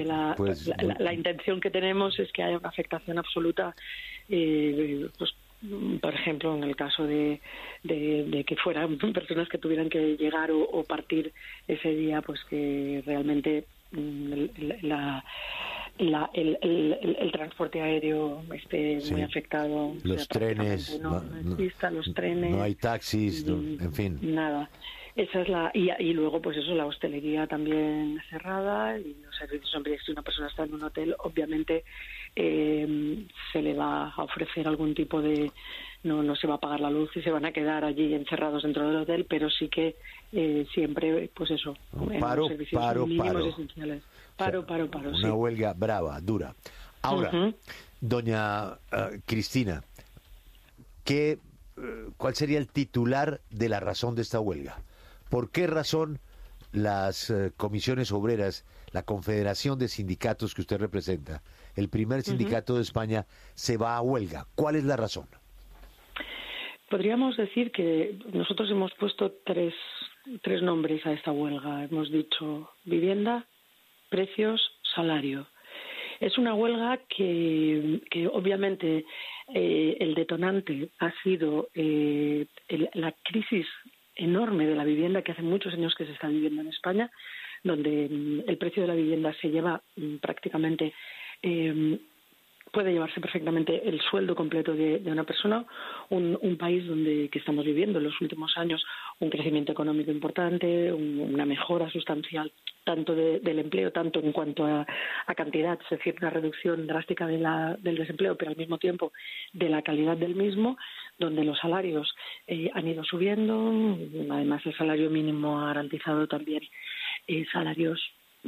pues, la intención que tenemos es que haya una afectación absoluta, pues por ejemplo, en el caso de que fueran personas que tuvieran que llegar o partir ese día, pues que realmente el transporte aéreo esté muy afectado. Los trenes, no exista, los trenes. No hay taxis, en fin. Nada. Esa es y luego, pues eso, la hostelería también cerrada y los servicios. Hombre, si una persona está en un hotel, obviamente se le va a ofrecer algún tipo de... No se va a apagar la luz y se van a quedar allí encerrados dentro del hotel, pero sí que siempre, pues eso, en los servicios mínimos esenciales. Paro. Una huelga brava, dura. Ahora, doña Cristina, ¿cuál sería el titular de la razón de esta huelga? ¿Por qué razón las comisiones obreras, la confederación de sindicatos que usted representa, el primer sindicato de España, se va a huelga? ¿Cuál es la razón? Podríamos decir que nosotros hemos puesto tres nombres a esta huelga. Hemos dicho vivienda, precios, salario. Es una huelga que obviamente el detonante ha sido la crisis enorme de la vivienda que hace muchos años que se está viviendo en España, donde el precio de la vivienda se lleva prácticamente... puede llevarse perfectamente el sueldo completo de una persona, un país que estamos viviendo en los últimos años un crecimiento económico importante, una mejora sustancial tanto del empleo, tanto en cuanto a cantidad, es decir, una reducción drástica del desempleo, pero al mismo tiempo de la calidad del mismo, donde los salarios han ido subiendo, además el salario mínimo ha garantizado también salarios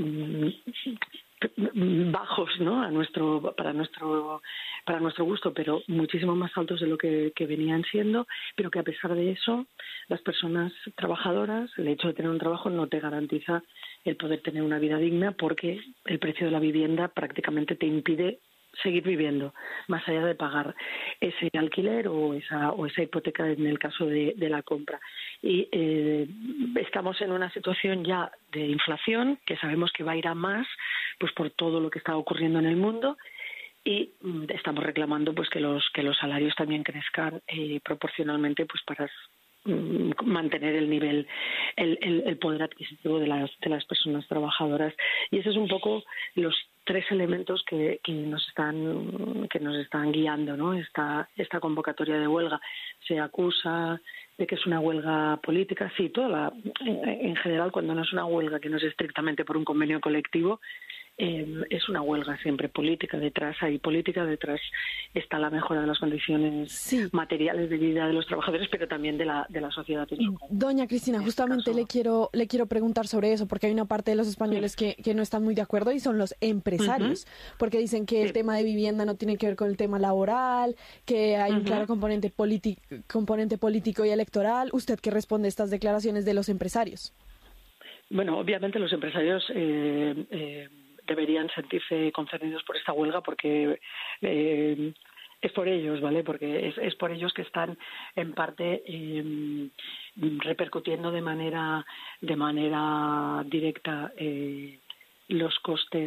bajos, ¿no? Para nuestro gusto, pero muchísimo más altos de lo que venían siendo, pero que a pesar de eso, las personas trabajadoras, el hecho de tener un trabajo no te garantiza el poder tener una vida digna, porque el precio de la vivienda prácticamente te impide seguir viviendo, más allá de pagar ese alquiler o esa hipoteca en el caso de la compra. Y estamos en una situación ya de inflación que sabemos que va a ir a más, pues por todo lo que está ocurriendo en el mundo, y estamos reclamando pues que los salarios también crezcan proporcionalmente, pues para mantener el nivel, el poder adquisitivo de las personas trabajadoras. Y esos es un poco los tres elementos que nos están guiando, ¿no? Esta convocatoria de huelga. Se acusa de que es una huelga política. Sí, en general, cuando no es una huelga que no es estrictamente por un convenio colectivo, es una huelga siempre política. Detrás está la mejora de las condiciones materiales de vida de los trabajadores, pero también de la sociedad en su conjunto. Doña Cristina, justamente le quiero preguntar sobre eso, porque hay una parte de los españoles que no están muy de acuerdo, y son los empresarios, porque dicen que el tema de vivienda no tiene que ver con el tema laboral, que hay un claro componente político y electoral. ¿Usted qué responde a estas declaraciones de los empresarios? Bueno, obviamente los empresarios deberían sentirse concernidos por esta huelga, porque es por ellos, ¿vale? Porque es por ellos que están en parte repercutiendo de manera directa los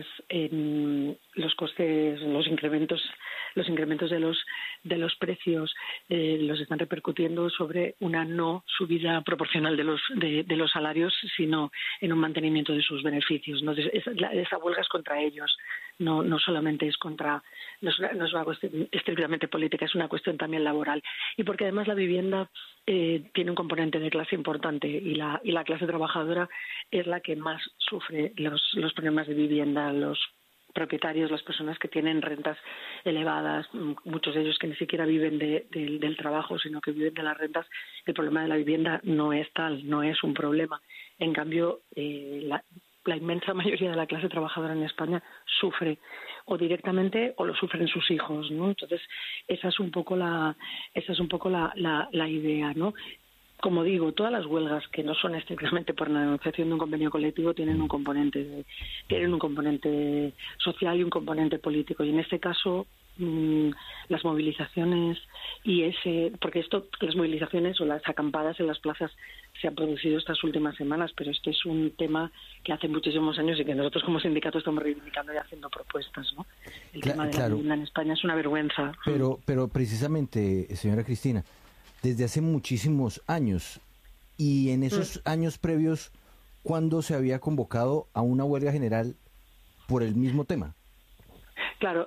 incrementos de los precios los están repercutiendo sobre una no subida proporcional de los salarios, sino en un mantenimiento de sus beneficios, ¿no? Esa huelga es contra ellos, no solamente es una cuestión estrictamente política, es una cuestión también laboral, y porque además la vivienda tiene un componente de clase importante, y la clase trabajadora es la que más sufre los problemas de vivienda. Los propietarios, las personas que tienen rentas elevadas, muchos de ellos que ni siquiera viven del trabajo, sino que viven de las rentas, el problema de la vivienda no es un problema. En cambio, la inmensa mayoría de la clase trabajadora en España sufre o directamente o lo sufren sus hijos, ¿no? Entonces, esa es un poco la idea, ¿no? Como digo, todas las huelgas que no son estrictamente por la negociación de un convenio colectivo tienen un componente social y un componente político. Y en este caso, las movilizaciones porque las movilizaciones o las acampadas en las plazas se han producido estas últimas semanas, pero este es un tema que hace muchísimos años y que nosotros como sindicato estamos reivindicando y haciendo propuestas, ¿no? El tema de la vivienda en España es una vergüenza. Pero precisamente, señora Cristina, desde hace muchísimos años, y en esos años previos, ¿cuándo se había convocado a una huelga general por el mismo tema? Claro,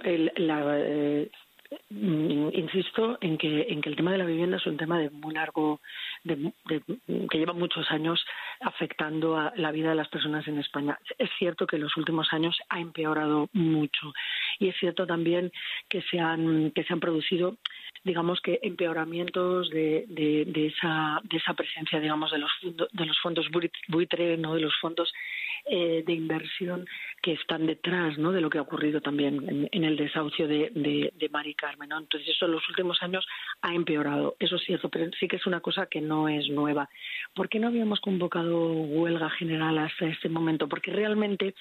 insisto en que el tema de la vivienda es un tema de muy largo, que lleva muchos años afectando a la vida de las personas en España. Es cierto que en los últimos años ha empeorado mucho y es cierto también que se han producido, digamos, que empeoramientos de esa presencia, digamos, de los fondos buitre, ¿no? De los fondos de inversión que están detrás, ¿no? De lo que ha ocurrido también en el desahucio de Mari Carmen, ¿no? Entonces eso en los últimos años ha empeorado, eso es cierto, pero sí que es una cosa que no es nueva. ¿Por qué no habíamos convocado huelga general hasta este momento? Porque realmente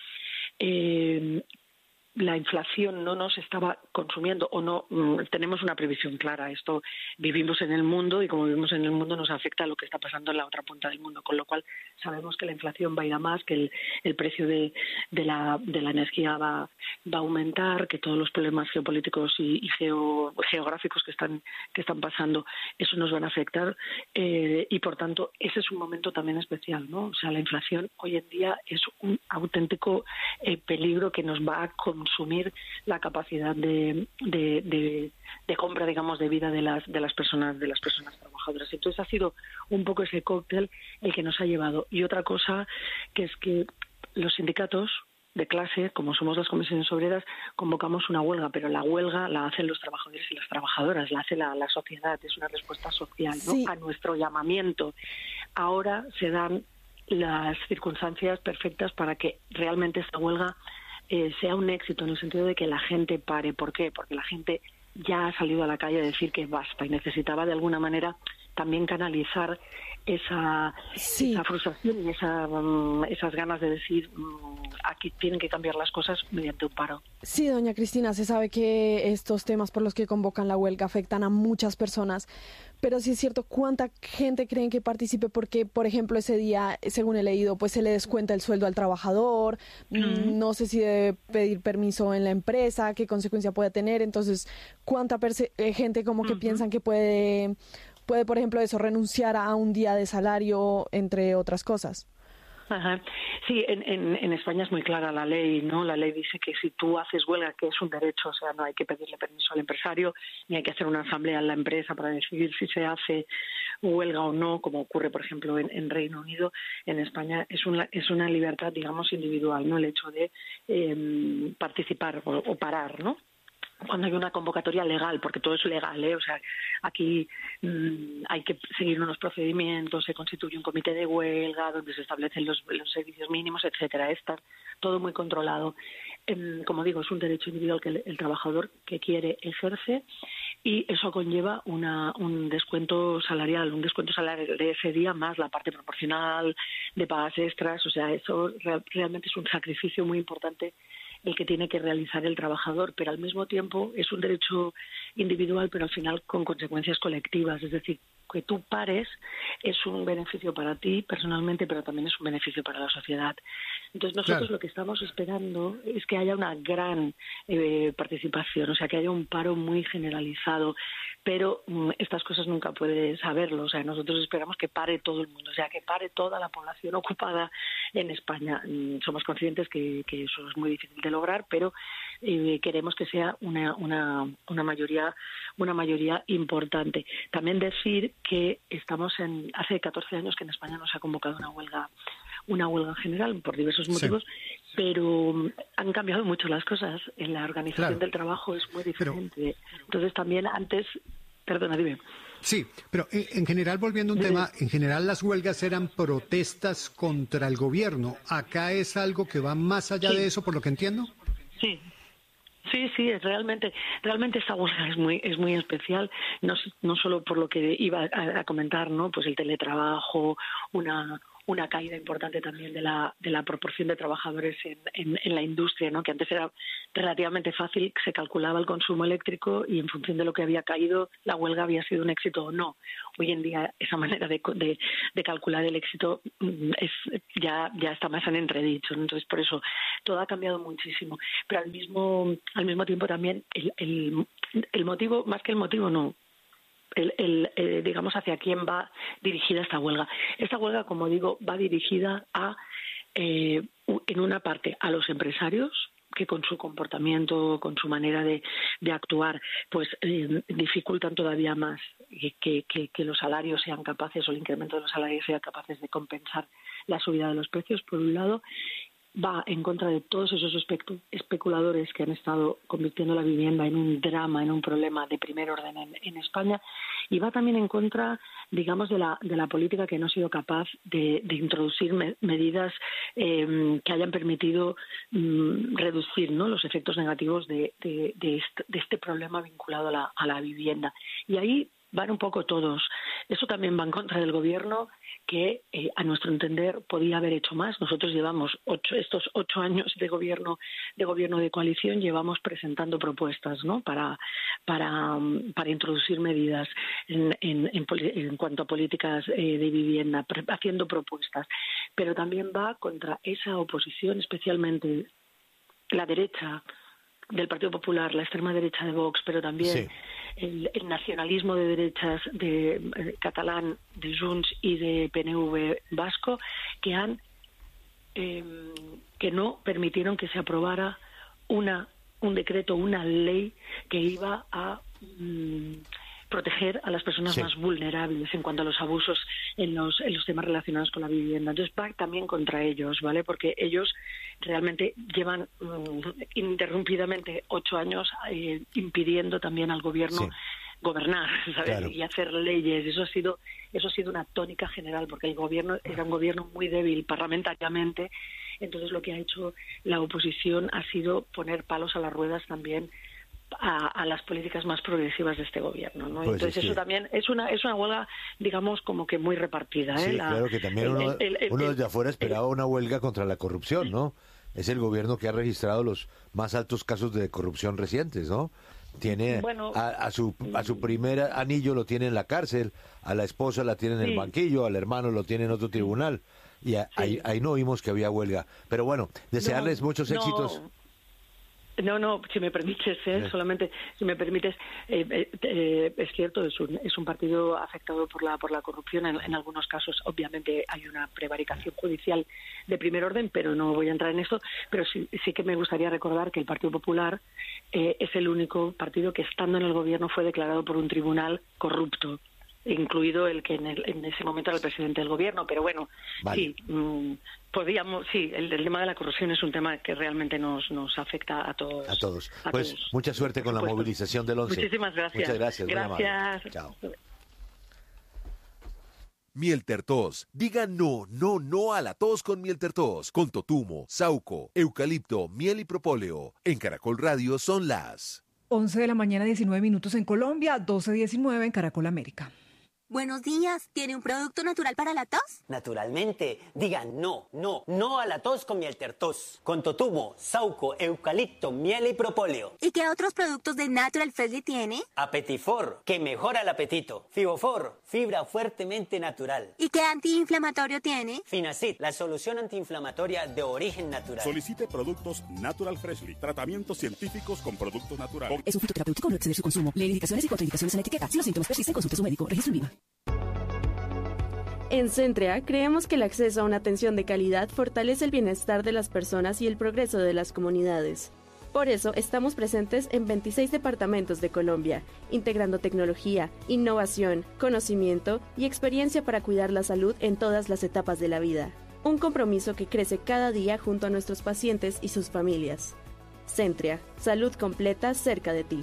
la inflación no nos estaba consumiendo o no tenemos una previsión clara. Esto vivimos en el mundo y como vivimos en el mundo nos afecta a lo que está pasando en la otra punta del mundo, con lo cual sabemos que la inflación va a ir a más, que el precio de la energía va a aumentar, que todos los problemas geopolíticos y geográficos que están pasando, eso nos van a afectar y por tanto ese es un momento también especial, ¿no? O sea, la inflación hoy en día es un auténtico peligro que nos va a consumir la capacidad de compra, digamos, de vida de las personas trabajadoras. Entonces ha sido un poco ese cóctel el que nos ha llevado. Y otra cosa que es que los sindicatos de clase, como somos las comisiones obreras, convocamos una huelga, pero la huelga la hacen los trabajadores y las trabajadoras, la hace la sociedad, es una respuesta social, ¿no? Sí. A nuestro llamamiento. Ahora se dan las circunstancias perfectas para que realmente esta huelga sea un éxito, en el sentido de que la gente pare. ¿Por qué? Porque la gente ya ha salido a la calle a decir que basta y necesitaba de alguna manera también canalizar esa frustración y esas ganas de decir aquí tienen que cambiar las cosas mediante un paro. Sí, doña Cristina, se sabe que estos temas por los que convocan la huelga afectan a muchas personas, pero sí es cierto, ¿cuánta gente creen que participe? Porque, por ejemplo, ese día, según he leído, pues se le descuenta el sueldo al trabajador, no sé si debe pedir permiso en la empresa, qué consecuencia puede tener, entonces, ¿cuánta gente como que piensan que puede, por ejemplo, eso, renunciar a un día de salario, entre otras cosas? Ajá. Sí, en España es muy clara la ley, ¿no? La ley dice que si tú haces huelga, que es un derecho, o sea, no hay que pedirle permiso al empresario, ni hay que hacer una asamblea en la empresa para decidir si se hace huelga o no, como ocurre, por ejemplo, en Reino Unido. En España es una libertad, digamos, individual, ¿no? El hecho de participar o parar, ¿no? Cuando hay una convocatoria legal, porque todo es legal, o sea, aquí hay que seguir unos procedimientos, se constituye un comité de huelga donde se establecen los servicios mínimos, etcétera. Está todo muy controlado. Como digo, es un derecho individual que el trabajador que quiere ejerce y eso conlleva un descuento salarial de ese día más la parte proporcional de pagas extras. O sea, eso realmente es un sacrificio muy importante el que tiene que realizar el trabajador, pero al mismo tiempo es un derecho individual, pero al final con consecuencias colectivas. Es decir, que tú pares es un beneficio para ti personalmente, pero también es un beneficio para la sociedad. Entonces nosotros lo que estamos esperando es que haya una gran participación, o sea, que haya un paro muy generalizado, pero estas cosas nunca puedes saberlo. O sea, nosotros esperamos que pare todo el mundo, o sea, que pare toda la población ocupada en España. Somos conscientes que eso es muy difícil de lograr, pero queremos que sea una mayoría importante. También decir que estamos hace 14 años que en España no se ha convocado una huelga general por diversos motivos, pero han cambiado mucho las cosas. En la organización del trabajo es muy diferente. Entonces también antes, perdona, dime. Sí, pero en general, volviendo a un tema, en general las huelgas eran protestas contra el gobierno. ¿Acá es algo que va más allá de eso, por lo que entiendo? Sí. Sí, realmente esta huelga es muy especial, no solo por lo que iba a comentar, ¿no? Pues el teletrabajo, una una caída importante también de la proporción de trabajadores en la industria, ¿no? Que antes era relativamente fácil, se calculaba el consumo eléctrico y en función de lo que había caído la huelga había sido un éxito o no. Hoy en día esa manera de calcular el éxito ya está más en entredicho, ¿no? Entonces por eso todo ha cambiado muchísimo, pero al mismo tiempo también el motivo, más que el motivo no, digamos hacia quién va dirigida esta huelga. Esta huelga, como digo, va dirigida en una parte a los empresarios, que con su comportamiento, con su manera de actuar, pues dificultan todavía más que los salarios sean capaces, o el incremento de los salarios sea capaces de compensar la subida de los precios, por un lado. Va en contra de todos esos especuladores que han estado convirtiendo la vivienda en un drama, en un problema de primer orden en España, y va también en contra, digamos, de la política que no ha sido capaz de introducir medidas que hayan permitido reducir, ¿no?, los efectos negativos de este problema vinculado a la vivienda. Y ahí van un poco todos. Eso también va en contra del gobierno, que a nuestro entender podía haber hecho más. Nosotros llevamos estos 8 años de gobierno de coalición, llevamos presentando propuestas, ¿no?, para introducir medidas en cuanto a políticas de vivienda, haciendo propuestas. Pero también va contra esa oposición, especialmente la derecha del Partido Popular, la extrema derecha de Vox, pero también el nacionalismo de derechas de catalán, de Junts y de PNV vasco, que no permitieron que se aprobara un decreto, una ley que iba a proteger a las personas más vulnerables en cuanto a los abusos en los temas relacionados con la vivienda. Entonces va también contra ellos, ¿vale? Porque ellos realmente llevan ininterrumpidamente 8 años impidiendo también al gobierno gobernar, ¿sabes? Claro. Y hacer leyes. Eso ha sido una tónica general, porque el gobierno era un gobierno muy débil parlamentariamente. Entonces lo que ha hecho la oposición ha sido poner palos a las ruedas también a las políticas más progresivas de este gobierno, ¿no? Pues entonces eso también es una huelga, digamos, como que muy repartida, ¿eh? Sí, claro, que también uno desde afuera esperaba una huelga contra la corrupción, ¿no? Es el gobierno que ha registrado los más altos casos de corrupción recientes, ¿no? Tiene a su primer anillo lo tiene en la cárcel, a la esposa la tiene en el banquillo, al hermano lo tiene en otro tribunal, y ahí no vimos que había huelga. Pero bueno, desearles muchos éxitos. No, si me permites, solamente, si me permites, es cierto, es un partido afectado por la corrupción. En algunos casos, obviamente, hay una prevaricación judicial de primer orden, pero no voy a entrar en esto. Pero sí que me gustaría recordar que el Partido Popular es el único partido que, estando en el gobierno, fue declarado por un tribunal corrupto, incluido el que en ese momento era el presidente del gobierno. Pero bueno, vale. El tema de la corrupción es un tema que realmente nos afecta a todos. A todos. Mucha suerte con la movilización del 11. Muchísimas gracias. Muchas gracias. Gracias. Chao. Miel Tertos. Diga no a la tos con Miel Tertos. Con totumo, sauco, eucalipto, miel y propóleo. En Caracol Radio son las 11 de la mañana, 19 minutos en Colombia, 12:19 en Caracol América. Buenos días. ¿Tiene un producto natural para la tos? Naturalmente. Diga no a la tos con Miel Tertos. Con totumo, sauco, eucalipto, miel y propóleo. ¿Y qué otros productos de Natural Freshly tiene? Apetifor, que mejora el apetito. Fibofor, fibra fuertemente natural. ¿Y qué antiinflamatorio tiene? Finacid, la solución antiinflamatoria de origen natural. Solicite productos Natural Freshly. Tratamientos científicos con productos naturales. Es un fitoterapéutico, no exceder su consumo. Lee indicaciones y contraindicaciones en la etiqueta. Si los síntomas persisten, consulte a su médico. Registro en Viva. En Centrea creemos que el acceso a una atención de calidad fortalece el bienestar de las personas y el progreso de las comunidades. Por eso estamos presentes en 26 departamentos de Colombia, integrando tecnología, innovación, conocimiento y experiencia para cuidar la salud en todas las etapas de la vida. Un compromiso que crece cada día junto a nuestros pacientes y sus familias. Centrea, salud completa cerca de ti.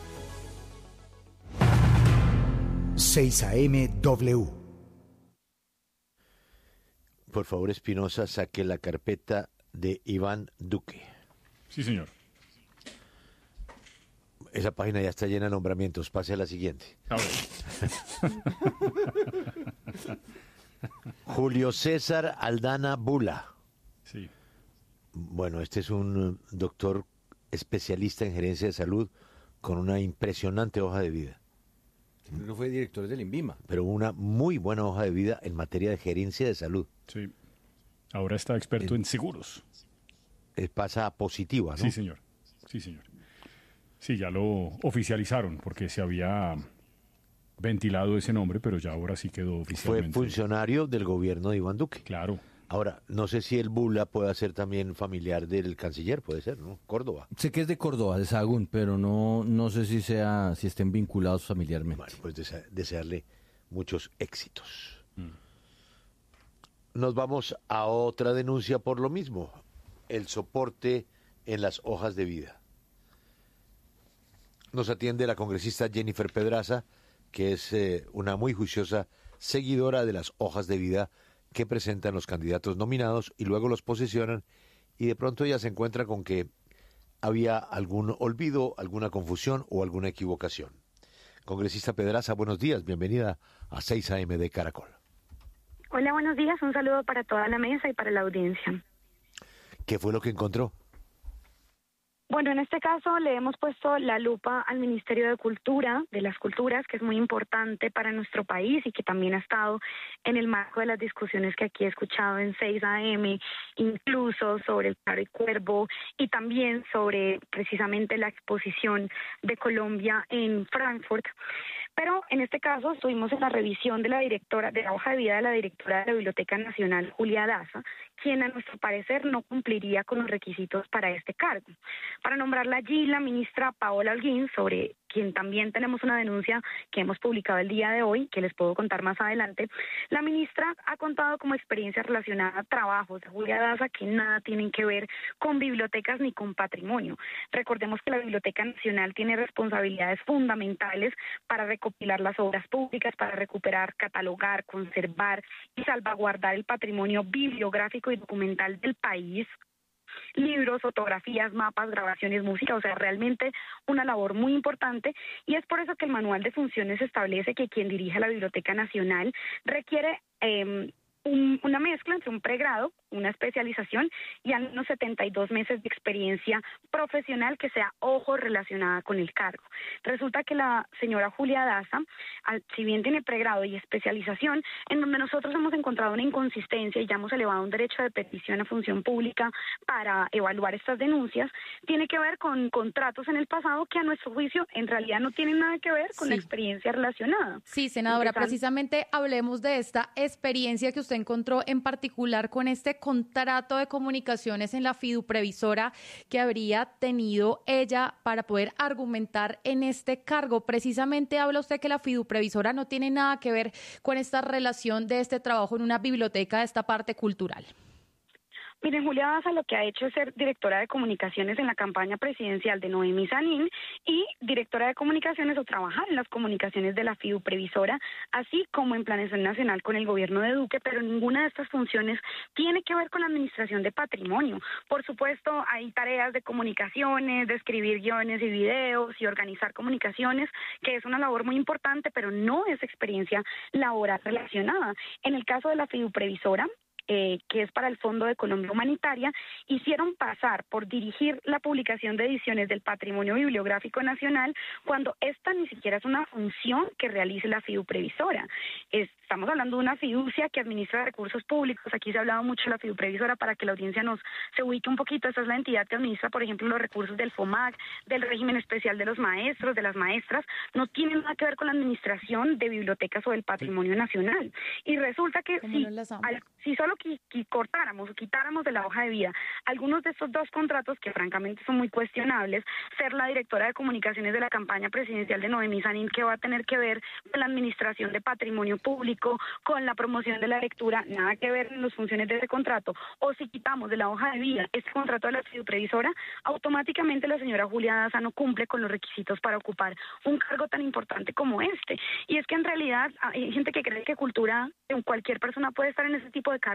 6 AM W. Por favor, Espinosa, saque la carpeta de Iván Duque. Sí, señor. Esa página ya está llena de nombramientos. Pase a la siguiente. A ver. Julio César Aldana Bula. Sí. Bueno, este es un doctor especialista en gerencia de salud con una impresionante hoja de vida. No fue director del INVIMA. Pero una muy buena hoja de vida en materia de gerencia de salud. Sí. Ahora está experto en seguros. Pasa positiva, ¿no? Sí, señor. Sí, señor. Sí, ya lo oficializaron porque se había ventilado ese nombre, pero ya ahora sí quedó oficialmente. Fue funcionario del gobierno de Iván Duque. Claro. Ahora, no sé si el Bula pueda ser también familiar del canciller, puede ser, ¿no? Córdoba. Sé que es de Córdoba, de Sahagún, pero no sé si estén vinculados familiarmente. Bueno, pues desearle muchos éxitos. Nos vamos a otra denuncia por lo mismo, el soporte en las hojas de vida. Nos atiende la congresista Jennifer Pedraza, que es una muy juiciosa seguidora de las hojas de vida que presentan los candidatos nominados y luego los posesionan, y de pronto ella se encuentra con que había algún olvido, alguna confusión o alguna equivocación. Congresista Pedraza, buenos días, bienvenida a 6 AM de Caracol. Hola, buenos días, un saludo para toda la mesa y para la audiencia. ¿Qué fue lo que encontró? Bueno, en este caso le hemos puesto la lupa al Ministerio de Cultura, de las Culturas, que es muy importante para nuestro país y que también ha estado en el marco de las discusiones que aquí he escuchado en 6 AM, incluso sobre el Claro y Cuervo y también sobre precisamente la exposición de Colombia en Frankfurt. Pero en este caso estuvimos en la revisión de la hoja de vida de la directora de la Biblioteca Nacional, Julia Daza, quien a nuestro parecer no cumpliría con los requisitos para este cargo. Para nombrarla allí, la ministra Paola Holguín, sobre quien también tenemos una denuncia que hemos publicado el día de hoy, que les puedo contar más adelante, la ministra ha contado como experiencia relacionada a trabajos de Julia Daza que nada tienen que ver con bibliotecas ni con patrimonio. Recordemos que la Biblioteca Nacional tiene responsabilidades fundamentales para recopilar las obras públicas, para recuperar, catalogar, conservar y salvaguardar el patrimonio bibliográfico y documental del país. Libros, fotografías, mapas, grabaciones, música, o sea, realmente una labor muy importante, y es por eso que el manual de funciones establece que quien dirige la Biblioteca Nacional requiere una mezcla entre un pregrado, una especialización y al menos 72 meses de experiencia profesional que sea, ojo, relacionada con el cargo. Resulta que la señora Julia Daza, si bien tiene pregrado y especialización, en donde nosotros hemos encontrado una inconsistencia y ya hemos elevado un derecho de petición a función pública para evaluar estas denuncias, tiene que ver con contratos en el pasado que a nuestro juicio en realidad no tienen nada que ver con la experiencia relacionada. Sí, senadora, precisamente hablemos de esta experiencia que usted encontró en particular con este contrato de comunicaciones en la fiduprevisora que habría tenido ella para poder argumentar en este cargo. Precisamente habla usted que la fiduprevisora no tiene nada que ver con esta relación de este trabajo en una biblioteca de esta parte cultural. Miren, Julia Daza lo que ha hecho es ser directora de comunicaciones en la campaña presidencial de Noemí Sanín y directora de comunicaciones o trabajar en las comunicaciones de la fiduprevisora, así como en planeación nacional con el gobierno de Duque, pero ninguna de estas funciones tiene que ver con la administración de patrimonio. Por supuesto, hay tareas de comunicaciones, de escribir guiones y videos y organizar comunicaciones, que es una labor muy importante, pero no es experiencia laboral relacionada. En el caso de la fiduprevisora, que es para el Fondo de Economía Humanitaria, hicieron pasar por dirigir la publicación de ediciones del Patrimonio Bibliográfico Nacional cuando esta ni siquiera es una función que realice la fiduprevisora. Estamos hablando de una fiducia que administra recursos públicos. Aquí se ha hablado mucho de la fiduprevisora para que la audiencia se ubique un poquito. Esta es la entidad que administra, por ejemplo, los recursos del FOMAC, del régimen especial de los maestros, de las maestras. No tiene nada que ver con la administración de bibliotecas o del patrimonio nacional. Y resulta que si solo cortáramos o quitáramos de la hoja de vida algunos de estos dos contratos que francamente son muy cuestionables, ser la directora de comunicaciones de la campaña presidencial de Noemí Sanín, que va a tener que ver con la administración de patrimonio público, con la promoción de la lectura, nada que ver en las funciones de ese contrato, o si quitamos de la hoja de vida este contrato de la fiduprevisora, automáticamente la señora Julia Daza no cumple con los requisitos para ocupar un cargo tan importante como este. Y es que en realidad hay gente que cree que cultura, cualquier persona puede estar en ese tipo de cargos,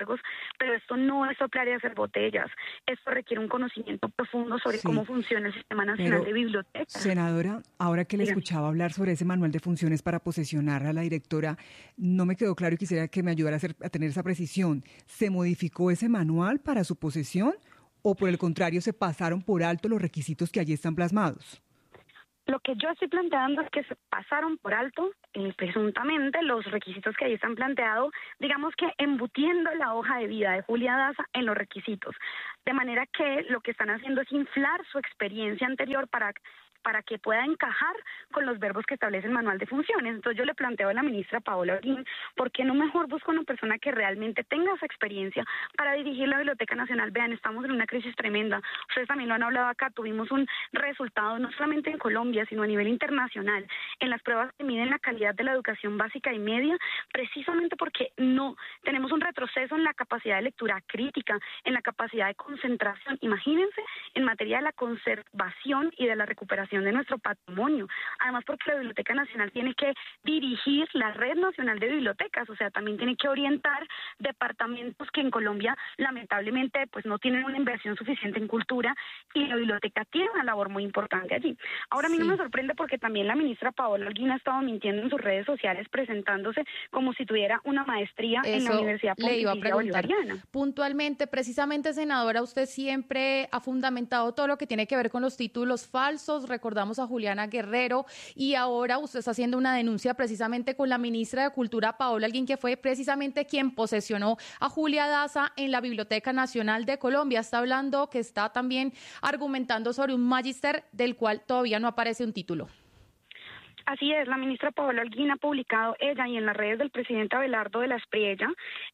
largos, pero esto no es soplar y hacer botellas. Esto requiere un conocimiento profundo sobre cómo funciona el Sistema Nacional de Bibliotecas. Senadora, ahora que le escuchaba hablar sobre ese manual de funciones para posesionar a la directora, no me quedó claro y quisiera que me ayudara a tener esa precisión. ¿Se modificó ese manual para su posesión o por el contrario se pasaron por alto los requisitos que allí están plasmados? Lo que yo estoy planteando es que se pasaron por alto, presuntamente, los requisitos que ahí están planteados, digamos que embutiendo la hoja de vida de Julia Daza en los requisitos. De manera que lo que están haciendo es inflar su experiencia anterior para que pueda encajar con los verbos que establece el manual de funciones. Entonces yo le planteo a la ministra Paola Holguín, ¿por qué no mejor busca una persona que realmente tenga esa experiencia para dirigir la Biblioteca Nacional? Vean, estamos en una crisis tremenda. Ustedes también lo han hablado acá, tuvimos un resultado no solamente en Colombia, sino a nivel internacional, en las pruebas que miden la calidad de la educación básica y media, precisamente porque no tenemos un retroceso en la capacidad de lectura crítica, en la capacidad de concentración. Imagínense, en materia de la conservación y de la recuperación de nuestro patrimonio. Además, porque la Biblioteca Nacional tiene que dirigir la Red Nacional de Bibliotecas, o sea, también tiene que orientar departamentos que en Colombia lamentablemente pues no tienen una inversión suficiente en cultura, y la biblioteca tiene una labor muy importante allí. Ahora a mí no me sorprende porque también la ministra Paola Holguín ha estado mintiendo en sus redes sociales presentándose como si tuviera una maestría en la Universidad Pontificia Bolivariana. Puntualmente, precisamente, senadora, usted siempre ha fundamentado todo lo que tiene que ver con los títulos falsos. Recordamos a Juliana Guerrero y ahora usted está haciendo una denuncia precisamente con la ministra de Cultura, Paola Holguín, que fue precisamente quien posesionó a Julia Daza en la Biblioteca Nacional de Colombia. Está hablando que está también argumentando sobre un magíster del cual todavía no aparece un título. Así es, la ministra Paola Holguín ha publicado, ella y en las redes del presidente Abelardo de la Espriella,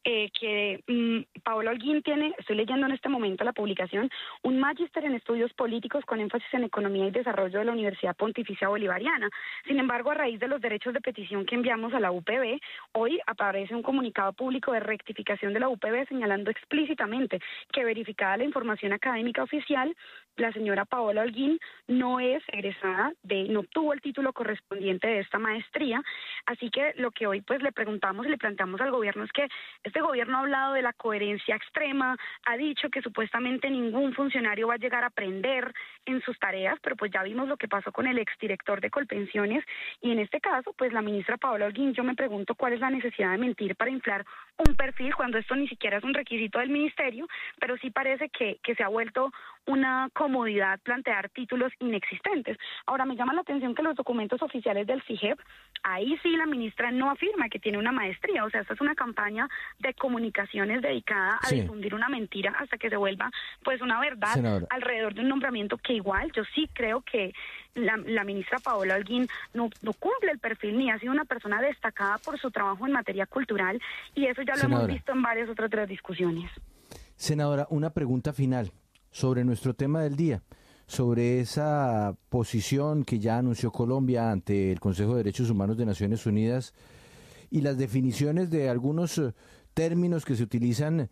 que Paola Holguín tiene, estoy leyendo en este momento la publicación, un magíster en estudios políticos con énfasis en economía y desarrollo de la Universidad Pontificia Bolivariana. Sin embargo, a raíz de los derechos de petición que enviamos a la UPB, hoy aparece un comunicado público de rectificación de la UPB señalando explícitamente que, verificada la información académica oficial, la señora Paola Holguín no es egresada no obtuvo el título correspondiente de esta maestría. Así que lo que hoy pues le preguntamos y le planteamos al gobierno es que este gobierno ha hablado de la coherencia extrema, ha dicho que supuestamente ningún funcionario va a llegar a aprender en sus tareas, pero pues ya vimos lo que pasó con el exdirector de Colpensiones, y en este caso pues la ministra Paola Holguín, yo me pregunto cuál es la necesidad de mentir para inflar un perfil cuando esto ni siquiera es un requisito del ministerio, pero sí parece que se ha vuelto una comodidad plantear títulos inexistentes. Ahora, me llama la atención que los documentos oficiales del CIGEP, ahí sí la ministra no afirma que tiene una maestría, o sea, esta es una campaña de comunicaciones dedicada a difundir una mentira hasta que se vuelva pues una verdad, senadora, alrededor de un nombramiento que igual yo sí creo que la ministra Paola Holguín no cumple el perfil ni ha sido una persona destacada por su trabajo en materia cultural, y eso ya lo hemos visto en varias otras de las discusiones. Senadora, una pregunta final sobre nuestro tema del día, sobre esa posición que ya anunció Colombia ante el Consejo de Derechos Humanos de Naciones Unidas y las definiciones de algunos términos que se utilizan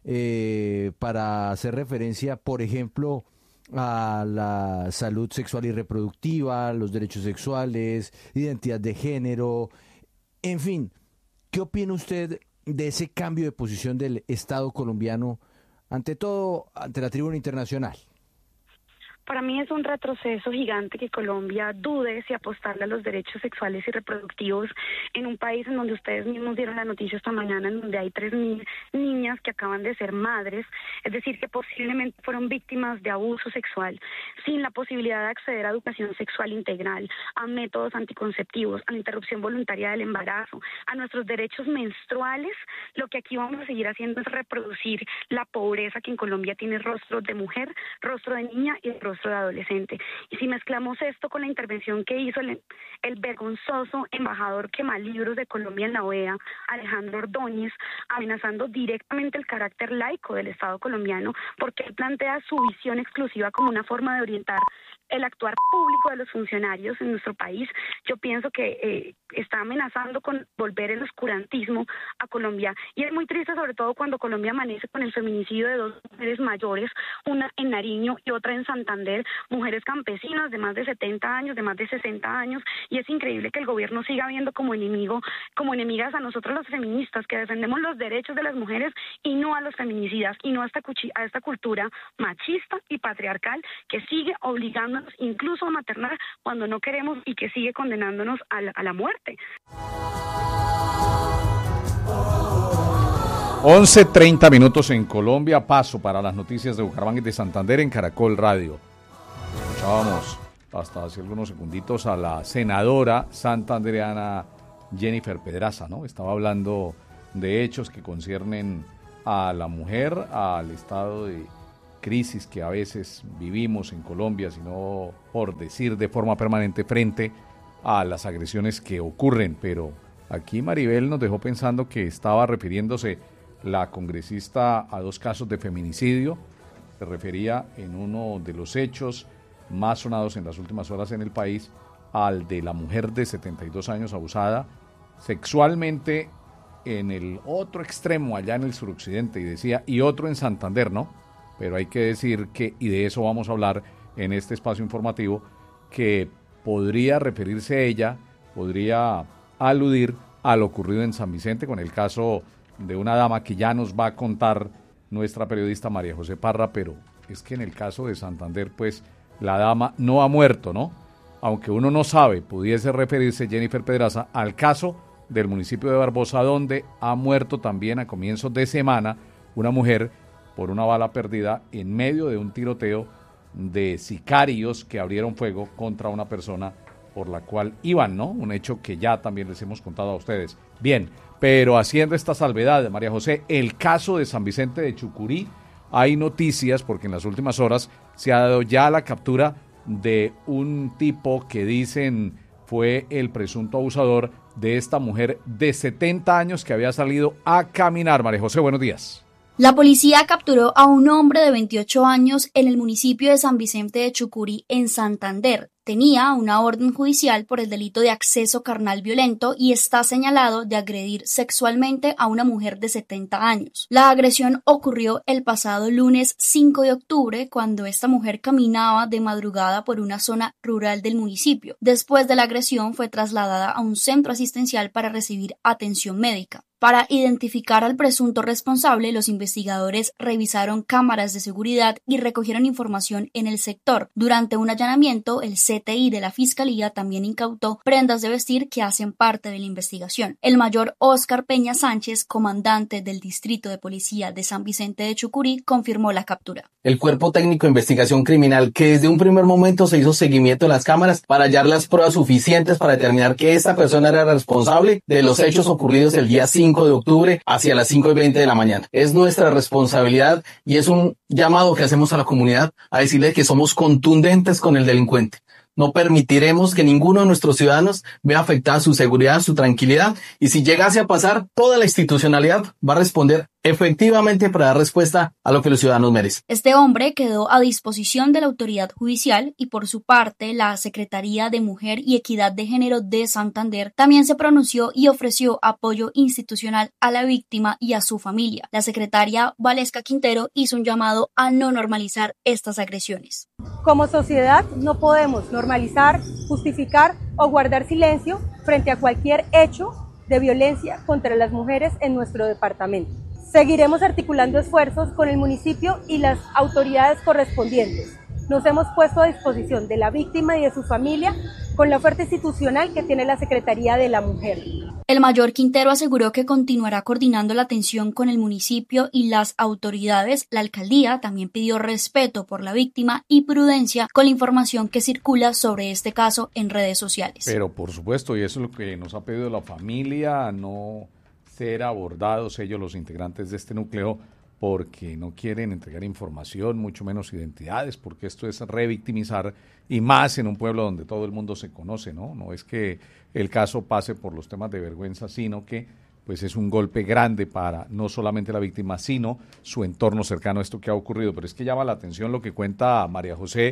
para hacer referencia, por ejemplo, a la salud sexual y reproductiva, los derechos sexuales, identidad de género, en fin. ¿Qué opina usted de ese cambio de posición del Estado colombiano, ante todo ante la tribuna internacional? Para mí es un retroceso gigante que Colombia dude si apostarle a los derechos sexuales y reproductivos en un país en donde ustedes mismos dieron la noticia esta mañana, en donde hay 3.000 niñas que acaban de ser madres, es decir, que posiblemente fueron víctimas de abuso sexual, sin la posibilidad de acceder a educación sexual integral, a métodos anticonceptivos, a la interrupción voluntaria del embarazo, a nuestros derechos menstruales. Lo que aquí vamos a seguir haciendo es reproducir la pobreza que en Colombia tiene rostro de mujer, rostro de niña y rostro de adolescente. Y si mezclamos esto con la intervención que hizo el vergonzoso embajador quemalibros de Colombia en la OEA, Alejandro Ordóñez, amenazando directamente el carácter laico del Estado colombiano, porque él plantea su visión exclusiva como una forma de orientar el actuar público de los funcionarios en nuestro país, yo pienso que está amenazando con volver el oscurantismo a Colombia. Y es muy triste, sobre todo cuando Colombia amanece con el feminicidio de 2 mujeres mayores, una en Nariño y otra en Santander, mujeres campesinas de más de 70 años, de más de 60 años, y es increíble que el gobierno siga viendo como enemigas a nosotros las feministas, que defendemos los derechos de las mujeres y no a los feminicidas, y no a esta cultura machista y patriarcal que sigue obligándonos incluso a maternar cuando no queremos y que sigue condenándonos a la muerte. 11:30 en Colombia. Paso para las noticias de Bucaramanga y de Santander en Caracol Radio. Escuchábamos hasta hace algunos segunditos a la senadora santandereana Jennifer Pedraza, ¿no? Estaba hablando de hechos que conciernen a la mujer, al estado de crisis que a veces vivimos en Colombia, sino por decir de forma permanente, frente a las agresiones que ocurren. Pero aquí Maribel nos dejó pensando que estaba refiriéndose la congresista a 2 casos de feminicidio. Se refería en uno de los hechos más sonados en las últimas horas en el país al de la mujer de 72 años abusada sexualmente en el otro extremo, allá en el suroccidente, y decía, y otro en Santander, ¿no? Pero hay que decir que, y de eso vamos a hablar en este espacio informativo, que podría referirse a ella, podría aludir a lo ocurrido en San Vicente con el caso de una dama que ya nos va a contar nuestra periodista María José Parra, pero es que en el caso de Santander, pues, la dama no ha muerto, ¿no? Aunque uno no sabe, pudiese referirse Jennifer Pedraza al caso del municipio de Barbosa, donde ha muerto también a comienzos de semana una mujer por una bala perdida en medio de un tiroteo de sicarios que abrieron fuego contra una persona por la cual iban, ¿no? Un hecho que ya también les hemos contado a ustedes. Bien, pero haciendo esta salvedad, María José, el caso de San Vicente de Chucurí, hay noticias porque en las últimas horas se ha dado ya la captura de un tipo que dicen fue el presunto abusador de esta mujer de 70 años que había salido a caminar. María José, buenos días. La policía capturó a un hombre de 28 años en el municipio de San Vicente de Chucurí, en Santander. Tenía una orden judicial por el delito de acceso carnal violento y está señalado de agredir sexualmente a una mujer de 70 años. La agresión ocurrió el pasado lunes 5 de octubre cuando esta mujer caminaba de madrugada por una zona rural del municipio. Después de la agresión fue trasladada a un centro asistencial para recibir atención médica. Para identificar al presunto responsable, los investigadores revisaron cámaras de seguridad y recogieron información en el sector. Durante un allanamiento, el CTI de la Fiscalía también incautó prendas de vestir que hacen parte de la investigación. El mayor Óscar Peña Sánchez, comandante del Distrito de Policía de San Vicente de Chucurí, confirmó la captura. El Cuerpo Técnico de Investigación Criminal, que desde un primer momento se hizo seguimiento de las cámaras para hallar las pruebas suficientes para determinar que esta persona era responsable de los hechos ocurridos el día 5 de octubre hacia las 5:20 de la mañana. Es nuestra responsabilidad y es un llamado que hacemos a la comunidad a decirle que somos contundentes con el delincuente. No permitiremos que ninguno de nuestros ciudadanos vea afectada su seguridad, su tranquilidad, y si llegase a pasar, toda la institucionalidad va a responder efectivamente para dar respuesta a lo que los ciudadanos merecen. Este hombre quedó a disposición de la autoridad judicial y por su parte la Secretaría de Mujer y Equidad de Género de Santander también se pronunció y ofreció apoyo institucional a la víctima y a su familia. La secretaria Valesca Quintero hizo un llamado a no normalizar estas agresiones. Como sociedad no podemos normalizar, justificar o guardar silencio frente a cualquier hecho de violencia contra las mujeres en nuestro departamento. Seguiremos articulando esfuerzos con el municipio y las autoridades correspondientes. Nos hemos puesto a disposición de la víctima y de su familia con la oferta institucional que tiene la Secretaría de la Mujer. El mayor Quintero aseguró que continuará coordinando la atención con el municipio y las autoridades. La alcaldía también pidió respeto por la víctima y prudencia con la información que circula sobre este caso en redes sociales. Pero por supuesto, y eso es lo que nos ha pedido la familia, no ser abordados ellos los integrantes de este núcleo porque no quieren entregar información, mucho menos identidades, porque esto es revictimizar, y más en un pueblo donde todo el mundo se conoce, ¿no? No es que el caso pase por los temas de vergüenza, sino que pues es un golpe grande para no solamente la víctima, sino su entorno cercano a esto que ha ocurrido. Pero es que llama la atención lo que cuenta María José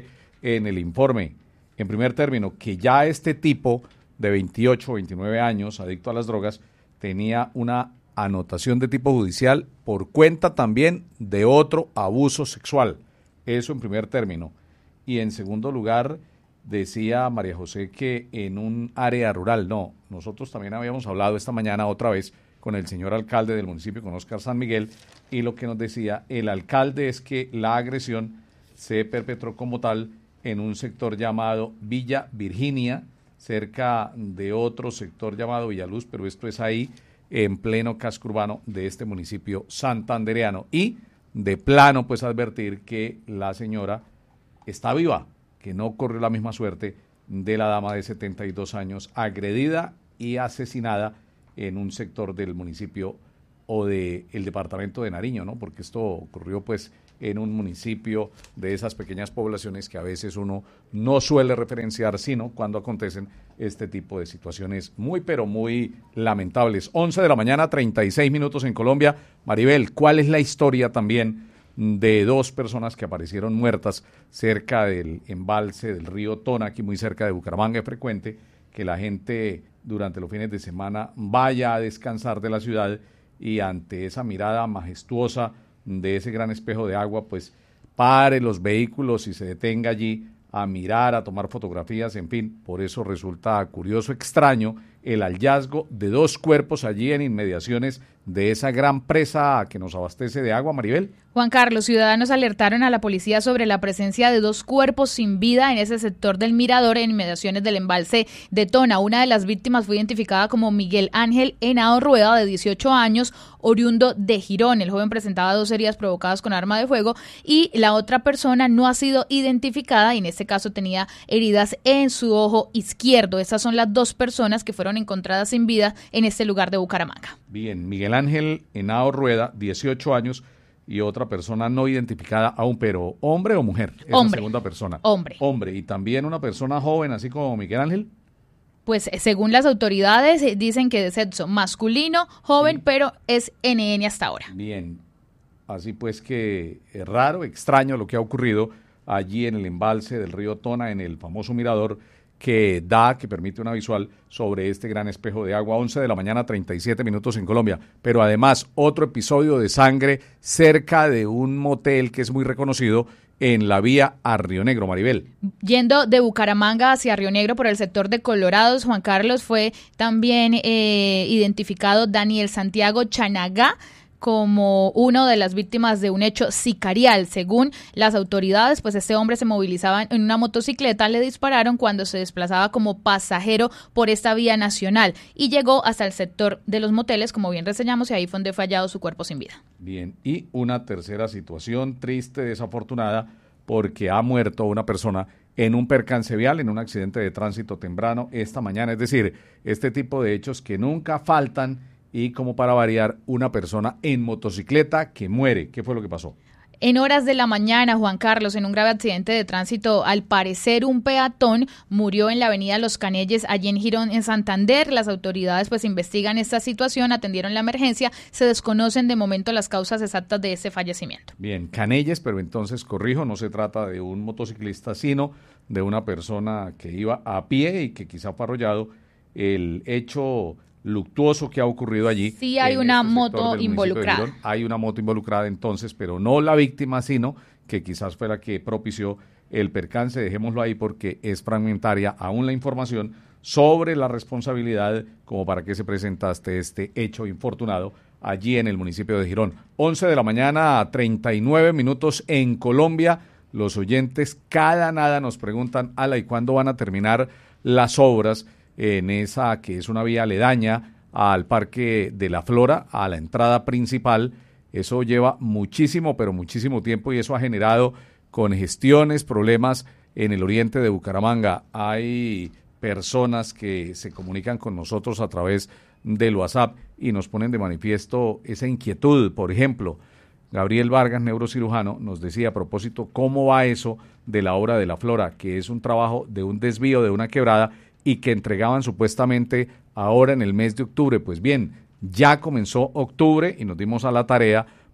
en el informe. En primer término, que ya este tipo de 28 o 29 años, adicto a las drogas, tenía una anotación de tipo judicial por cuenta también de otro abuso sexual. Eso en primer término. Y en segundo lugar, decía María José que en un área rural, no, nosotros también habíamos hablado esta mañana otra vez con el señor alcalde del municipio, con Óscar San Miguel, y lo que nos decía el alcalde es que la agresión se perpetró como tal en un sector llamado Villa Virginia, cerca de otro sector llamado Villaluz, pero esto es ahí en pleno casco urbano de este municipio santandereano. Y de plano, pues advertir que la señora está viva, que no corrió la misma suerte de la dama de 72 años agredida y asesinada en un sector del municipio o del departamento de Nariño, ¿no? Porque esto ocurrió pues en un municipio de esas pequeñas poblaciones que a veces uno no suele referenciar, sino cuando acontecen este tipo de situaciones muy, pero muy lamentables. 11 de la mañana, 36 minutos en Colombia. Maribel, ¿cuál es la historia también de dos personas que aparecieron muertas cerca del embalse del río Tona, aquí muy cerca de Bucaramanga? Es frecuente que la gente durante los fines de semana vaya a descansar de la ciudad y ante esa mirada majestuosa de ese gran espejo de agua, pues pare los vehículos y se detenga allí a mirar, a tomar fotografías, en fin. Por eso resulta curioso, extraño, el hallazgo de dos cuerpos allí en inmediaciones de esa gran presa que nos abastece de agua, Maribel. Juan Carlos, ciudadanos alertaron a la policía sobre la presencia de dos cuerpos sin vida en ese sector del Mirador en inmediaciones del embalse de Tona. Una de las víctimas fue identificada como Miguel Ángel Henao Rueda, de 18 años, oriundo de Girón. El joven presentaba 2 heridas provocadas con arma de fuego y la otra persona no ha sido identificada y en este caso tenía heridas en su ojo izquierdo. Esas son las 2 personas que fueron encontradas sin vida en este lugar de Bucaramanga. Bien, Miguel Ángel Henao Rueda, 18 años, y otra persona no identificada aún, pero ¿hombre o mujer? Esa segunda persona. Hombre. Hombre. ¿Y también una persona joven, así como Miguel Ángel? Pues según las autoridades dicen que de sexo masculino, joven, sí, pero es NN hasta ahora. Bien, así pues que es raro, extraño lo que ha ocurrido allí en el embalse del río Tona, en el famoso mirador que permite una visual sobre este gran espejo de agua. 11 de la mañana, 37 minutos en Colombia. Pero además, otro episodio de sangre cerca de un motel que es muy reconocido en la vía a Río Negro, Maribel. Yendo de Bucaramanga hacia Río Negro por el sector de Colorados, Juan Carlos, fue también identificado Daniel Santiago Chanagá como una de las víctimas de un hecho sicarial. Según las autoridades, pues este hombre se movilizaba en una motocicleta, le dispararon cuando se desplazaba como pasajero por esta vía nacional y llegó hasta el sector de los moteles, como bien reseñamos, y ahí fue donde fue hallado su cuerpo sin vida. Bien, y una tercera situación triste, desafortunada, porque ha muerto una persona en un percance vial, en un accidente de tránsito temprano esta mañana. Es decir, este tipo de hechos que nunca faltan. Y como para variar, una persona en motocicleta que muere. ¿Qué fue lo que pasó? En horas de la mañana, Juan Carlos, en un grave accidente de tránsito, al parecer un peatón murió en la avenida Los Canelles, allí en Girón, en Santander. Las autoridades pues investigan esta situación, atendieron la emergencia, se desconocen de momento las causas exactas de ese fallecimiento. Bien, Canelles, pero entonces corrijo, no se trata de un motociclista, sino de una persona que iba a pie y que quizá fue arrollado. El hecho luctuoso que ha ocurrido allí. Sí, hay una moto involucrada. Hay una moto involucrada entonces, pero no la víctima, sino que quizás fue la que propició el percance. Dejémoslo ahí porque es fragmentaria aún la información sobre la responsabilidad como para que se presentaste este hecho infortunado allí en el municipio de Girón. 11 de la mañana, 39 minutos en Colombia. Los oyentes cada nada nos preguntan, ala, ¿y cuándo van a terminar las obras en esa que es una vía aledaña al Parque de la Flora, a la entrada principal? Eso lleva muchísimo, pero muchísimo tiempo y eso ha generado congestiones, problemas en el oriente de Bucaramanga. Hay personas que se comunican con nosotros a través del WhatsApp y nos ponen de manifiesto esa inquietud. Por ejemplo, Gabriel Vargas, neurocirujano, nos decía a propósito cómo va eso de la obra de la Flora, que es un trabajo de un desvío de una quebrada y que entregaban supuestamente ahora en el mes de octubre. Pues bien, ya comenzó octubre y nos dimos a la tarea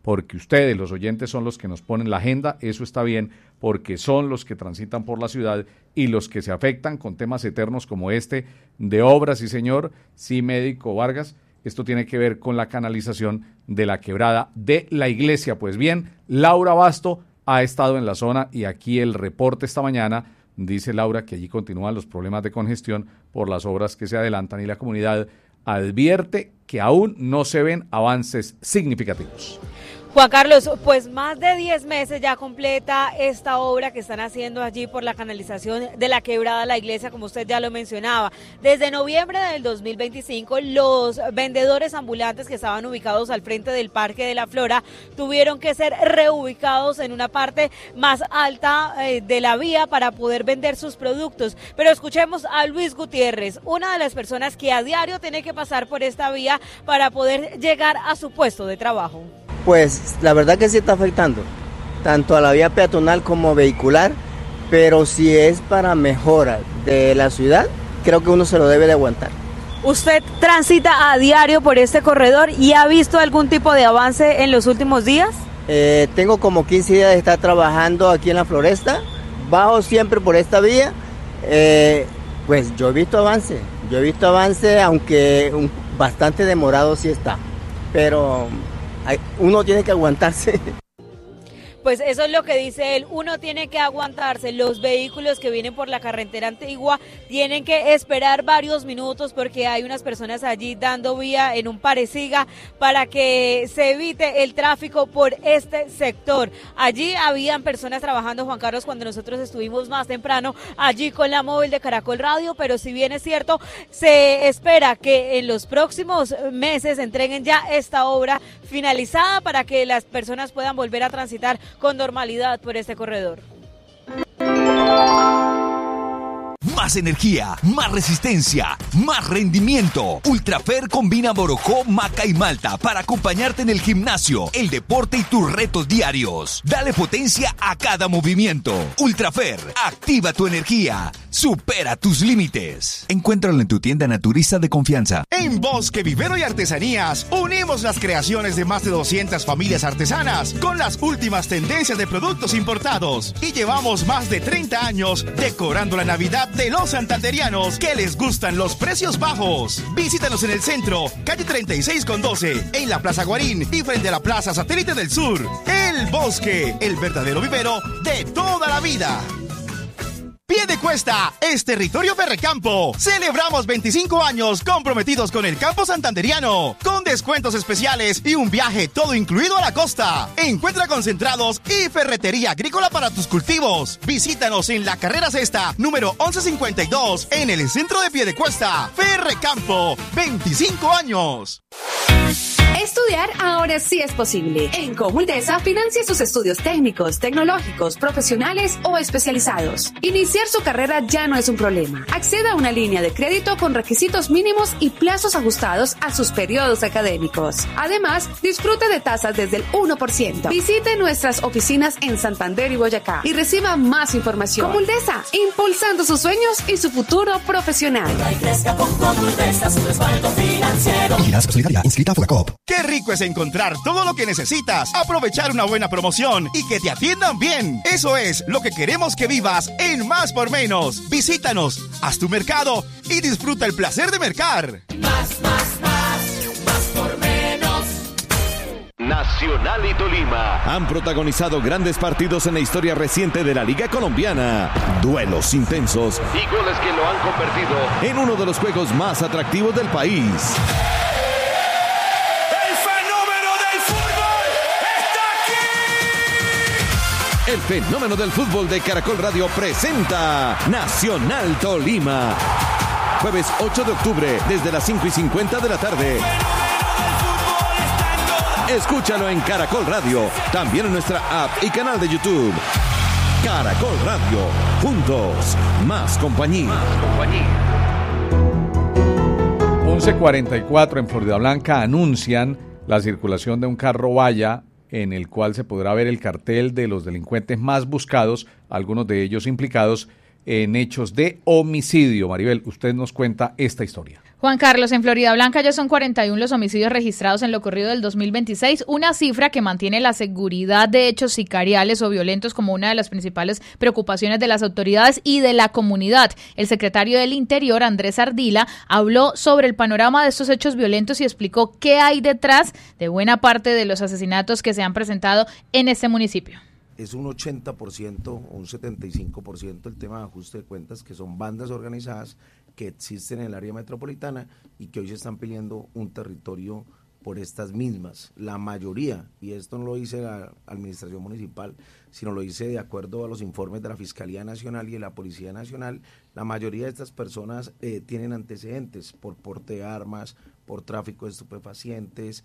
porque ustedes, los oyentes, son los que nos ponen la agenda, eso está bien, porque son los que transitan por la ciudad y los que se afectan con temas eternos como este de obras, sí señor, sí médico Vargas. Esto tiene que ver con la canalización de la quebrada de la iglesia. Pues bien, Laura Basto ha estado en la zona y aquí el reporte esta mañana dice Laura que allí continúan los problemas de congestión por las obras que se adelantan y la comunidad advierte que aún no se ven avances significativos. Juan Carlos, pues más de 10 meses ya completa esta obra que están haciendo allí por la canalización de la quebrada La Iglesia, como usted ya lo mencionaba. Desde noviembre del 2025, los vendedores ambulantes que estaban ubicados al frente del Parque de la Flora tuvieron que ser reubicados en una parte más alta de la vía para poder vender sus productos. Pero escuchemos a Luis Gutiérrez, una de las personas que a diario tiene que pasar por esta vía para poder llegar a su puesto de trabajo. Pues la verdad que sí está afectando, tanto a la vía peatonal como vehicular, pero si es para mejora de la ciudad, creo que uno se lo debe de aguantar. ¿Usted transita a diario por este corredor y ha visto algún tipo de avance en los últimos días? Tengo como 15 días de estar trabajando aquí en la Floresta, bajo siempre por esta vía, pues yo he visto avance, aunque bastante demorado sí está, pero uno tiene que aguantarse. Pues eso es lo que dice él, uno tiene que aguantarse, los vehículos que vienen por la carretera antigua tienen que esperar varios minutos porque hay unas personas allí dando vía en un paresiga para que se evite el tráfico por este sector. Allí habían personas trabajando, Juan Carlos, cuando nosotros estuvimos más temprano allí con la móvil de Caracol Radio, pero si bien es cierto, se espera que en los próximos meses entreguen ya esta obra finalizada para que las personas puedan volver a transitar con normalidad por este corredor. Más energía, más resistencia, más rendimiento. Ultrafer combina Borojó, maca y malta para acompañarte en el gimnasio, el deporte y tus retos diarios. Dale potencia a cada movimiento. Ultrafer, activa tu energía. Supera tus límites. Encuéntralo en tu tienda naturista de confianza. En Bosque Vivero y Artesanías, unimos las creaciones de más de 200 familias artesanas con las últimas tendencias de productos importados. Y llevamos más de 30 años decorando la Navidad de los santanderianos que les gustan los precios bajos. Visítanos en el centro, calle 36 con 12, en la Plaza Guarín y frente a la Plaza Satélite del Sur. El Bosque, el verdadero vivero de toda la vida. Piedecuesta es territorio Ferrecampo. Celebramos 25 años comprometidos con el campo santanderiano, con descuentos especiales y un viaje todo incluido a la costa. Encuentra concentrados y ferretería agrícola para tus cultivos. Visítanos en la carrera sexta, número 1152, en el centro de Piedecuesta. Ferrecampo, 25 años. Estudiar ahora sí es posible. En Comuldesa financia sus estudios técnicos, tecnológicos, profesionales o especializados. Iniciar su carrera ya no es un problema. Acceda a una línea de crédito con requisitos mínimos y plazos ajustados a sus periodos académicos. Además, disfrute de tasas desde el 1%. Visite nuestras oficinas en Santander y Boyacá y reciba más información. Comuldesa, impulsando sus sueños y su futuro profesional. Vigilancia Solidaria, inscrita a Furacop. Qué rico es encontrar todo lo que necesitas, aprovechar una buena promoción y que te atiendan bien. Eso es lo que queremos que vivas en Más por Menos. Visítanos, haz tu mercado y disfruta el placer de mercar. Más por menos. Nacional y Tolima han protagonizado grandes partidos en la historia reciente de la Liga Colombiana. Duelos intensos y goles que lo han convertido en uno de los juegos más atractivos del país. El fenómeno del fútbol de Caracol Radio presenta Nacional Tolima. Jueves 8 de octubre, desde las 5:50 de la tarde. Escúchalo en Caracol Radio, también en nuestra app y canal de YouTube. Caracol Radio, juntos, más compañía. 11:44 en Florida Blanca anuncian la circulación de un carro Vaya en el cual se podrá ver el cartel de los delincuentes más buscados, algunos de ellos implicados en hechos de homicidio. Maribel, usted nos cuenta esta historia. Juan Carlos, en Florida Blanca ya son 41 los homicidios registrados en lo corrido del 2026, una cifra que mantiene la seguridad de hechos sicariales o violentos como una de las principales preocupaciones de las autoridades y de la comunidad. El secretario del Interior, Andrés Ardila, habló sobre el panorama de estos hechos violentos y explicó qué hay detrás de buena parte de los asesinatos que se han presentado en este municipio. Es un 80% o un 75% el tema de ajuste de cuentas, que son bandas organizadas que existen en el área metropolitana y que hoy se están peleando un territorio por estas mismas. La mayoría, y esto no lo dice la administración municipal, sino lo dice de acuerdo a los informes de la Fiscalía Nacional y de la Policía Nacional, la mayoría de estas personas tienen antecedentes por porte de armas, por tráfico de estupefacientes,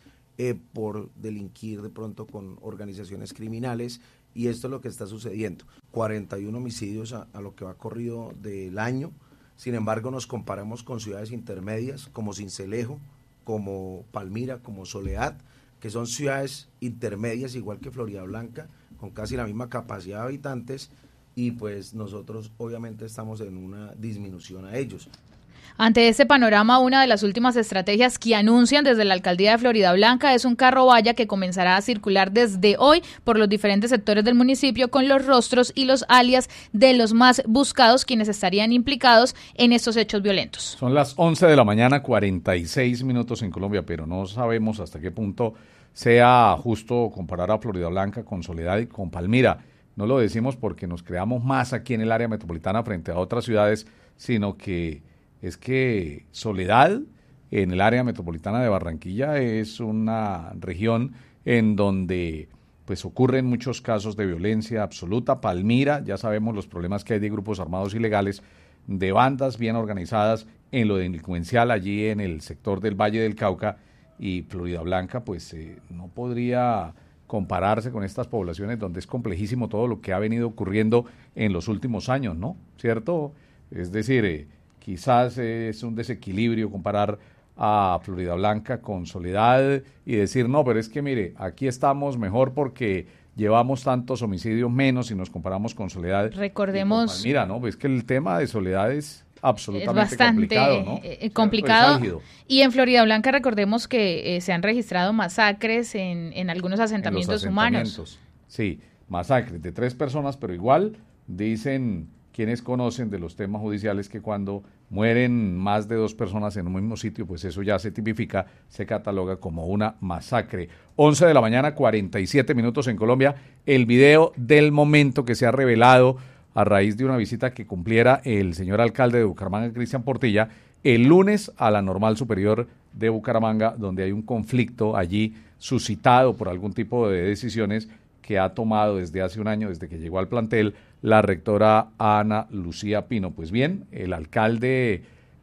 por delinquir de pronto con organizaciones criminales, y esto es lo que está sucediendo. 41 homicidios a lo que va corrido del año. Sin embargo, nos comparamos con ciudades intermedias como Sincelejo, como Palmira, como Soledad, que son ciudades intermedias igual que Florida Blanca, con casi la misma capacidad de habitantes, y pues nosotros obviamente estamos en una disminución a ellos. Ante este panorama, una de las últimas estrategias que anuncian desde la Alcaldía de Florida Blanca es un carro valla que comenzará a circular desde hoy por los diferentes sectores del municipio con los rostros y los alias de los más buscados, quienes estarían implicados en estos hechos violentos. Son las 11 de la mañana, 46 minutos en Colombia, pero no sabemos hasta qué punto sea justo comparar a Florida Blanca con Soledad y con Palmira. No lo decimos porque nos creamos más aquí en el área metropolitana frente a otras ciudades, sino que es que Soledad, en el área metropolitana de Barranquilla, es una región en donde pues ocurren muchos casos de violencia absoluta. Palmira, ya sabemos los problemas que hay de grupos armados ilegales, de bandas bien organizadas en lo delincuencial allí en el sector del Valle del Cauca, y Florida Blanca pues no podría compararse con estas poblaciones donde es complejísimo todo lo que ha venido ocurriendo en los últimos años, ¿no? ¿Cierto? Es decir, quizás es un desequilibrio comparar a Florida Blanca con Soledad y decir, no, pero es que mire, aquí estamos mejor porque llevamos tantos homicidios menos si nos comparamos con Soledad. Recordemos. Mira, no, pues que el tema de Soledad es absolutamente bastante complicado, ¿no? Complicado. Y en Florida Blanca recordemos que se han registrado masacres en algunos asentamientos humanos. Sí, masacres de 3 personas, pero igual dicen quienes conocen de los temas judiciales que cuando mueren más de 2 personas en un mismo sitio, pues eso ya se tipifica, se cataloga como una masacre. 11 de la mañana, 47 minutos en Colombia. El video del momento que se ha revelado a raíz de una visita que cumpliera el señor alcalde de Bucaramanga, Cristian Portilla, el lunes a la Normal Superior de Bucaramanga, donde hay un conflicto allí suscitado por algún tipo de decisiones que ha tomado desde hace un año, desde que llegó al plantel, la rectora Ana Lucía Pino. Pues bien, el alcalde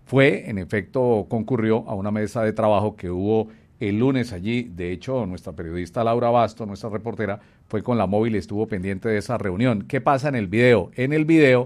en efecto, concurrió a una mesa de trabajo que hubo el lunes allí. De hecho, nuestra periodista Laura Basto, nuestra reportera, fue con la móvil y estuvo pendiente de esa reunión. ¿Qué pasa en el video? En el video,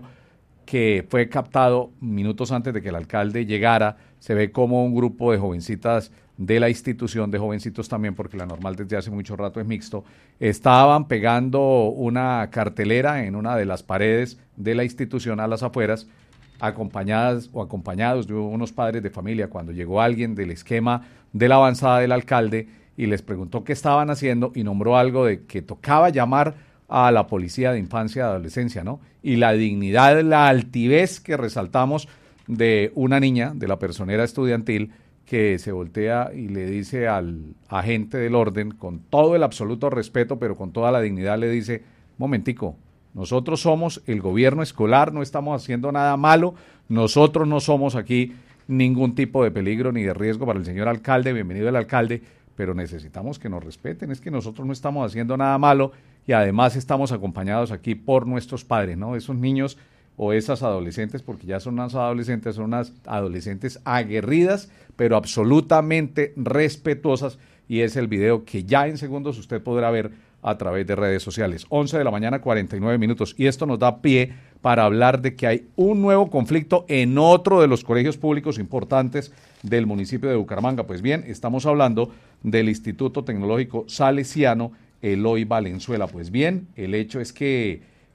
que fue captado minutos antes de que el alcalde llegara, se ve como un grupo de jovencitas de la institución, de jovencitos también, porque la Normal desde hace mucho rato es mixto, estaban pegando una cartelera en una de las paredes de la institución a las afueras, acompañadas o acompañados de unos padres de familia. Cuando llegó alguien del esquema de la avanzada del alcalde y les preguntó qué estaban haciendo, y nombró algo de que tocaba llamar a la policía de infancia y adolescencia, ¿no? Y la dignidad, la altivez que resaltamos de una niña, de la personera estudiantil, que se voltea y le dice al agente del orden, con todo el absoluto respeto, pero con toda la dignidad, le dice: momentico, nosotros somos el gobierno escolar, no estamos haciendo nada malo, nosotros no somos aquí ningún tipo de peligro ni de riesgo para el señor alcalde, bienvenido el alcalde, pero necesitamos que nos respeten, es que nosotros no estamos haciendo nada malo y además estamos acompañados aquí por nuestros padres, ¿no? Esos niños o esas adolescentes, porque ya son unas adolescentes, son unas adolescentes aguerridas, pero absolutamente respetuosas, y es el video que ya en segundos usted podrá ver a través de redes sociales. 11 de la mañana, 49 minutos, y esto nos da pie para hablar de que hay un nuevo conflicto en otro de los colegios públicos importantes del municipio de Bucaramanga. Pues bien, estamos hablando del Instituto Tecnológico Salesiano Eloy Valenzuela. Pues bien, el hecho es que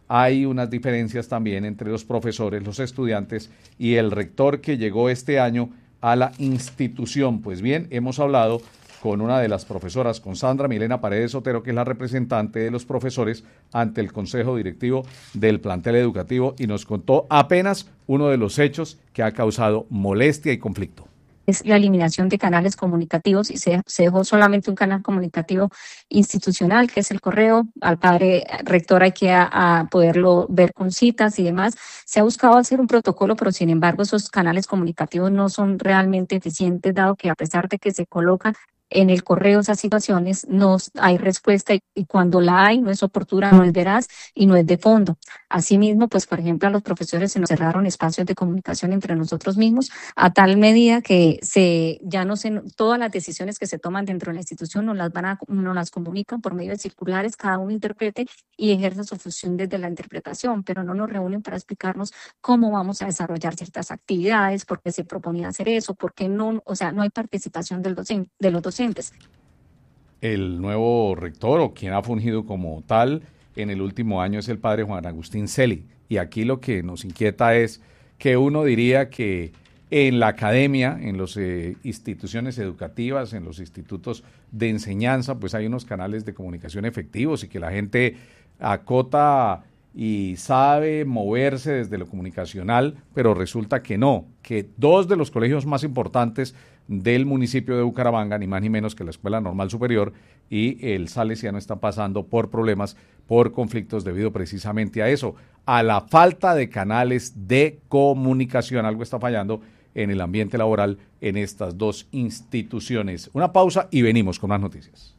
hay unas diferencias también entre los profesores, los estudiantes y el rector que llegó este año a la institución. Pues bien, hemos hablado con una de las profesoras, con Sandra Milena Paredes Otero, que es la representante de los profesores ante el Consejo Directivo del plantel educativo, y nos contó apenas uno de los hechos que ha causado molestia y conflicto. Es la eliminación de canales comunicativos y se dejó solamente un canal comunicativo institucional, que es el correo. Al padre rector hay que a poderlo ver con citas y demás. Se ha buscado hacer un protocolo, pero sin embargo esos canales comunicativos no son realmente eficientes, dado que a pesar de que se colocan en el correo esas situaciones, no hay respuesta y cuando la hay no es oportuna, no es veraz y no es de fondo. Asimismo, pues por ejemplo a los profesores se nos cerraron espacios de comunicación entre nosotros mismos a tal medida que todas las decisiones que se toman dentro de la institución nos las comunican por medio de circulares, cada uno interprete y ejerce su función desde la interpretación, pero no nos reúnen para explicarnos cómo vamos a desarrollar ciertas actividades, por qué se proponía hacer eso, por qué no, o sea, no hay participación de los docentes. El nuevo rector, o quien ha fungido como tal en el último año, es el padre Juan Agustín Celi. Y aquí lo que nos inquieta es que uno diría que en la academia, en las instituciones educativas, en los institutos de enseñanza, pues hay unos canales de comunicación efectivos y que la gente acota y sabe moverse desde lo comunicacional, pero resulta que no, que dos de los colegios más importantes del municipio de Bucaramanga, ni más ni menos que la Escuela Normal Superior y el Salesiano, están pasando por problemas, por conflictos debido precisamente a eso, a la falta de canales de comunicación. Algo está fallando en el ambiente laboral en estas dos instituciones. Una pausa y venimos con más noticias.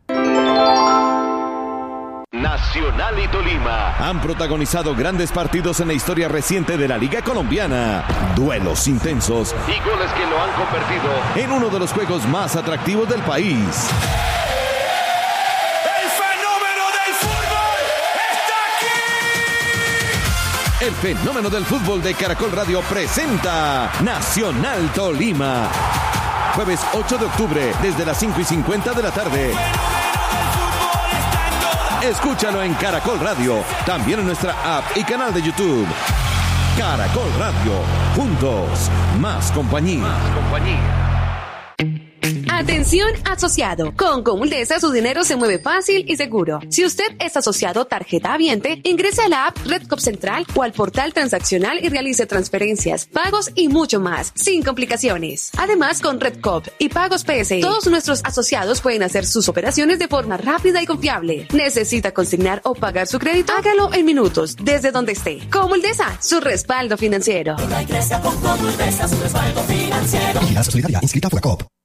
Nacional y Tolima han protagonizado grandes partidos en la historia reciente de la Liga Colombiana. Duelos intensos y goles que lo han convertido en uno de los juegos más atractivos del país. ¡El fenómeno del fútbol está aquí! El fenómeno del fútbol de Caracol Radio presenta Nacional Tolima. Jueves 8 de octubre, desde las 5:50 de la tarde. Escúchalo en Caracol Radio, también en nuestra app y canal de YouTube. Caracol Radio, juntos, más compañía. Atención asociado, con Comuldesa su dinero se mueve fácil y seguro. Si usted es asociado Tarjeta Habiente, ingrese a la app Redcop Central o al portal transaccional y realice transferencias, pagos y mucho más, sin complicaciones. Además, con Redcop y Pagos PS, todos nuestros asociados pueden hacer sus operaciones de forma rápida y confiable. ¿Necesita consignar o pagar su crédito? Hágalo en minutos, desde donde esté. Comuldesa, su respaldo financiero. Toda iglesia con Comuldesa, su respaldo financiero. Vigilanza Solidaria, inscrita a Fuacop.